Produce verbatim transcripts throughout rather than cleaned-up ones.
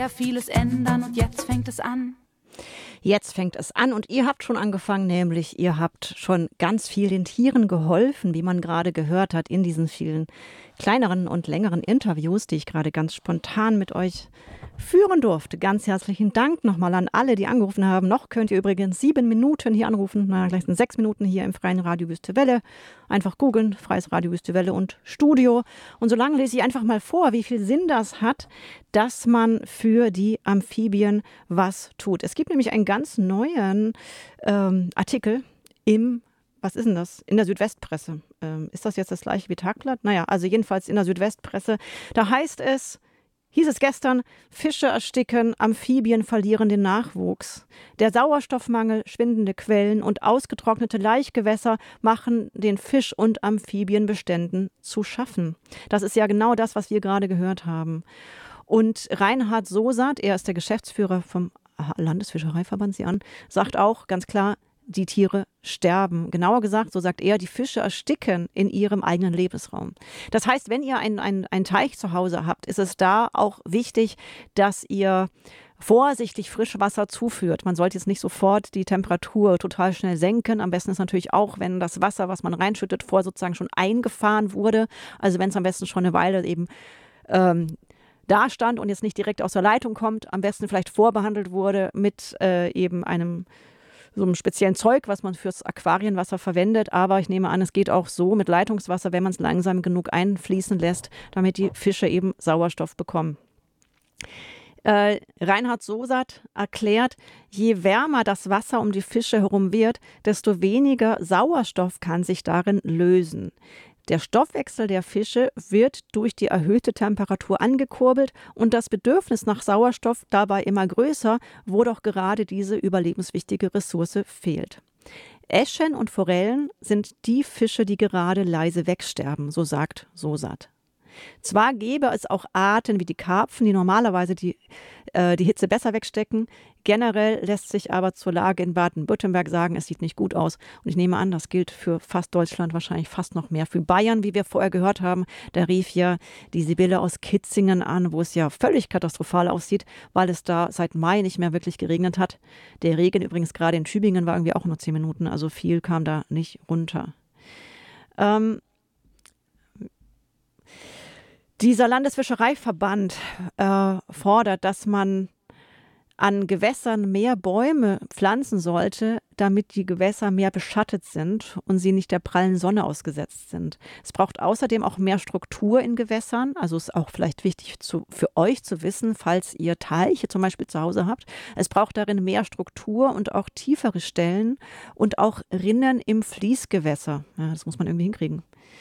sehr vieles ändern und jetzt fängt es an. Jetzt fängt es an und ihr habt schon angefangen, nämlich ihr habt schon ganz viel den Tieren geholfen, wie man gerade gehört hat in diesen vielen kleineren und längeren Interviews, die ich gerade ganz spontan mit euch führen durfte. Ganz herzlichen Dank nochmal an alle, die angerufen haben. Noch könnt ihr übrigens sieben Minuten hier anrufen, na, gleich sind sechs Minuten hier im Freien Radio Wüste Welle. Einfach googeln, Freies Radio Wüste Welle und Studio. Und solange lese ich einfach mal vor, wie viel Sinn das hat, dass man für die Amphibien was tut. Es gibt nämlich einen ganz neuen ähm, Artikel im, was ist denn das? In der Südwestpresse. Ähm, ist das jetzt das gleiche wie Tagblatt? Naja, also jedenfalls in der Südwestpresse. Da heißt es, hieß es gestern, Fische ersticken, Amphibien verlieren den Nachwuchs. Der Sauerstoffmangel, schwindende Quellen und ausgetrocknete Laichgewässer machen den Fisch- und Amphibienbeständen zu schaffen. Das ist ja genau das, was wir gerade gehört haben. Und Reinhard Sosat, er ist der Geschäftsführer vom Landesfischereiverband, Sie an, sagt auch ganz klar, die Tiere sterben. Genauer gesagt, so sagt er, die Fische ersticken in ihrem eigenen Lebensraum. Das heißt, wenn ihr einen, einen, einen Teich zu Hause habt, ist es da auch wichtig, dass ihr vorsichtig Frischwasser zuführt. Man sollte jetzt nicht sofort die Temperatur total schnell senken. Am besten ist natürlich auch, wenn das Wasser, was man reinschüttet, vorher sozusagen schon eingefahren wurde. Also wenn es am besten schon eine Weile eben ähm, da stand und jetzt nicht direkt aus der Leitung kommt, am besten vielleicht vorbehandelt wurde mit äh, eben einem so einem speziellen Zeug, was man fürs Aquarienwasser verwendet. Aber ich nehme an, es geht auch so mit Leitungswasser, wenn man es langsam genug einfließen lässt, damit die Fische eben Sauerstoff bekommen. Äh, Reinhard Sosat erklärt, je wärmer das Wasser um die Fische herum wird, desto weniger Sauerstoff kann sich darin lösen. Der Stoffwechsel der Fische wird durch die erhöhte Temperatur angekurbelt und das Bedürfnis nach Sauerstoff dabei immer größer, wo doch gerade diese überlebenswichtige Ressource fehlt. Äschen und Forellen sind die Fische, die gerade leise wegsterben, so sagt Sosat. Zwar gäbe es auch Arten wie die Karpfen, die normalerweise die, äh, die Hitze besser wegstecken. Generell lässt sich aber zur Lage in Baden-Württemberg sagen, es sieht nicht gut aus. Und ich nehme an, das gilt für fast Deutschland, wahrscheinlich fast noch mehr. Für Bayern, wie wir vorher gehört haben, da rief ja die Sibylle aus Kitzingen an, wo es ja völlig katastrophal aussieht, weil es da seit Mai nicht mehr wirklich geregnet hat. Der Regen übrigens gerade in Tübingen war irgendwie auch nur zehn Minuten, also viel kam da nicht runter. Ähm, Dieser Landesfischereiverband äh, fordert, dass man an Gewässern mehr Bäume pflanzen sollte, damit die Gewässer mehr beschattet sind und sie nicht der prallen Sonne ausgesetzt sind. Es braucht außerdem auch mehr Struktur in Gewässern. Also ist auch vielleicht wichtig zu, für euch zu wissen, falls ihr Teiche zum Beispiel zu Hause habt. Es braucht darin mehr Struktur und auch tiefere Stellen und auch Rinnen im Fließgewässer. Ja, das muss man irgendwie hinkriegen.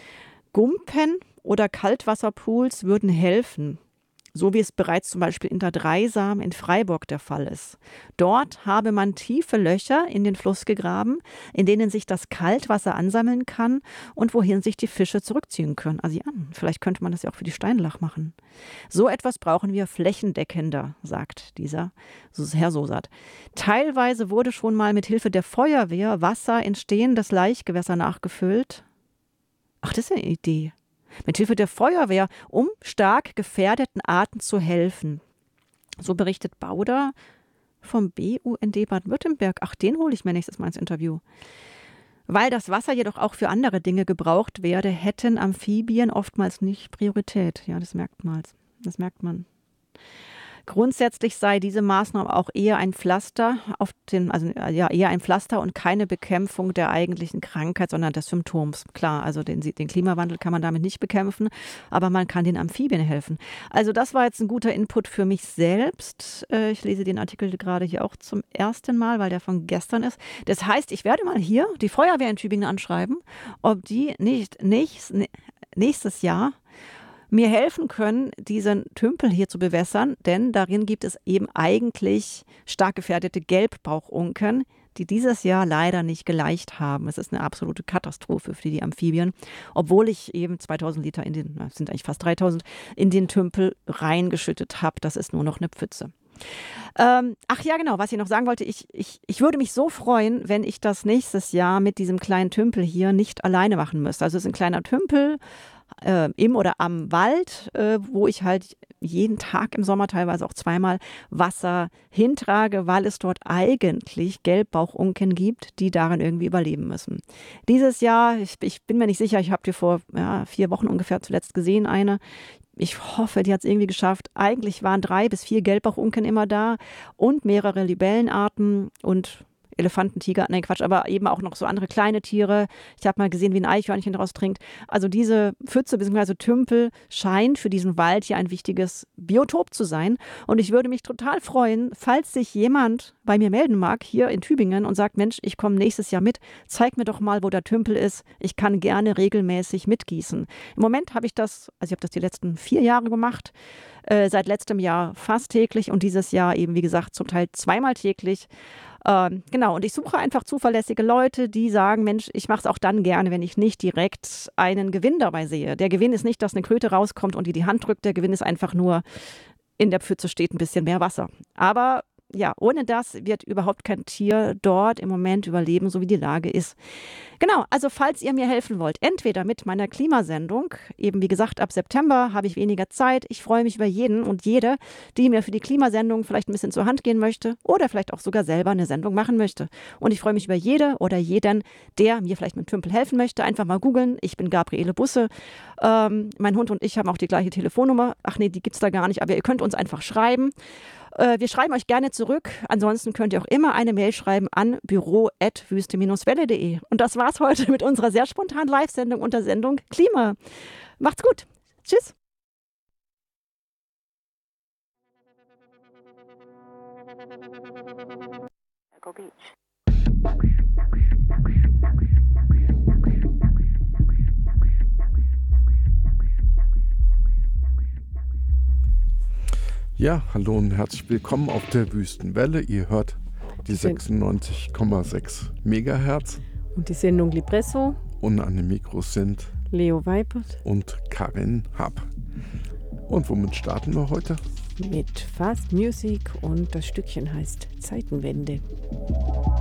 Gumpen oder Kaltwasserpools würden helfen, so wie es bereits zum Beispiel in der Dreisam in Freiburg der Fall ist. Dort habe man tiefe Löcher in den Fluss gegraben, in denen sich das Kaltwasser ansammeln kann und wohin sich die Fische zurückziehen können. Also ja, vielleicht könnte man das ja auch für die Steinlach machen. So etwas brauchen wir flächendeckender, sagt dieser Herr Sosat. Teilweise wurde schon mal mit Hilfe der Feuerwehr Wasser in stehendes Laichgewässer nachgefüllt. Ach, das ist eine Idee. Mit Hilfe der Feuerwehr, um stark gefährdeten Arten zu helfen. So berichtet Bauder vom B U N D Baden-Württemberg. Ach, den hole ich mir nächstes Mal ins Interview. Weil das Wasser jedoch auch für andere Dinge gebraucht werde, hätten Amphibien oftmals nicht Priorität. Ja, das merkt man. Das merkt man. Grundsätzlich sei diese Maßnahme auch eher ein Pflaster auf den, also ja, eher ein Pflaster und keine Bekämpfung der eigentlichen Krankheit, sondern des Symptoms. Klar, also den, den Klimawandel kann man damit nicht bekämpfen, aber man kann den Amphibien helfen. Also das war jetzt ein guter Input für mich selbst. Ich lese den Artikel gerade hier auch zum ersten Mal, weil der von gestern ist. Das heißt, ich werde mal hier die Feuerwehr in Tübingen anschreiben, ob die nicht nächst, nächstes Jahr mir helfen können, diesen Tümpel hier zu bewässern, denn darin gibt es eben eigentlich stark gefährdete Gelbbauchunken, die dieses Jahr leider nicht geleicht haben. Es ist eine absolute Katastrophe für die Amphibien, obwohl ich eben zweitausend Liter in den, das sind eigentlich fast dreitausend, in den Tümpel reingeschüttet habe. Das ist nur noch eine Pfütze. Ähm, ach ja, genau, was ich noch sagen wollte, ich, ich, ich würde mich so freuen, wenn ich das nächstes Jahr mit diesem kleinen Tümpel hier nicht alleine machen müsste. Also es ist ein kleiner Tümpel, äh, im oder am Wald, äh, wo ich halt jeden Tag im Sommer, teilweise auch zweimal, Wasser hintrage, weil es dort eigentlich Gelbbauchunken gibt, die darin irgendwie überleben müssen. Dieses Jahr, ich, ich bin mir nicht sicher, ich habe die vor ja, vier Wochen ungefähr zuletzt gesehen, eine. Ich hoffe, die hat es irgendwie geschafft. Eigentlich waren drei bis vier Gelbbauchunken immer da und mehrere Libellenarten und Elefanten, Tiger, nein Quatsch, aber eben auch noch so andere kleine Tiere. Ich habe mal gesehen, wie ein Eichhörnchen daraus trinkt. Also diese Pfütze bzw. Tümpel scheint für diesen Wald hier ein wichtiges Biotop zu sein. Und ich würde mich total freuen, falls sich jemand bei mir melden mag, hier in Tübingen und sagt, Mensch, ich komme nächstes Jahr mit, zeig mir doch mal, wo der Tümpel ist. Ich kann gerne regelmäßig mitgießen. Im Moment habe ich das, also ich habe das die letzten vier Jahre gemacht, äh, seit letztem Jahr fast täglich und dieses Jahr eben, wie gesagt, zum Teil zweimal täglich. Ähm, genau, und ich suche einfach zuverlässige Leute, die sagen, Mensch, ich mache es auch dann gerne, wenn ich nicht direkt einen Gewinn dabei sehe. Der Gewinn ist nicht, dass eine Kröte rauskommt und die die Hand drückt. Der Gewinn ist einfach nur, in der Pfütze steht ein bisschen mehr Wasser. Aber ja, ohne das wird überhaupt kein Tier dort im Moment überleben, so wie die Lage ist. Genau, also falls ihr mir helfen wollt, entweder mit meiner Klimasendung, eben wie gesagt, ab September habe ich weniger Zeit. Ich freue mich über jeden und jede, die mir für die Klimasendung vielleicht ein bisschen zur Hand gehen möchte oder vielleicht auch sogar selber eine Sendung machen möchte. Und ich freue mich über jede oder jeden, der mir vielleicht mit Tümpel helfen möchte. Einfach mal googeln. Ich bin Gabriele Busse. Ähm, mein Hund und ich haben auch die gleiche Telefonnummer. Ach nee, die gibt es da gar nicht, aber ihr könnt uns einfach schreiben. Wir schreiben euch gerne zurück. Ansonsten könnt ihr auch immer eine Mail schreiben an büro at wüste Bindestrich welle punkt de. Und das war's heute mit unserer sehr spontanen Live-Sendung unter Sendung Klima. Macht's gut. Tschüss. Echo Beach. Ja, hallo und herzlich willkommen auf der Wüstenwelle. Ihr hört die sechsundneunzig Komma sechs Megahertz. Und die Sendung Lipresso. Und an den Mikros sind Leo Weipert und Karin Happ. Und womit starten wir heute? Mit Fast Music und das Stückchen heißt Zeitenwende.